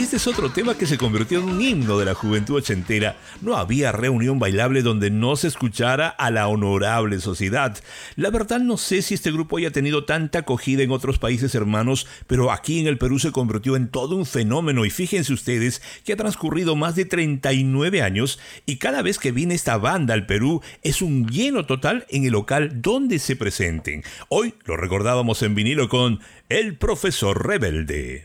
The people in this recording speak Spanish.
Este es otro tema que se convirtió en un himno de la juventud ochentera. No había reunión bailable donde no se escuchara a la Honorable Sociedad. La verdad no sé si este grupo haya tenido tanta acogida en otros países hermanos, pero aquí en el Perú se convirtió en todo un fenómeno y fíjense ustedes que ha transcurrido más de 39 años y cada vez que viene esta banda al Perú es un lleno total en el local donde se presenten. Hoy lo recordábamos en vinilo con El Profesor Rebelde.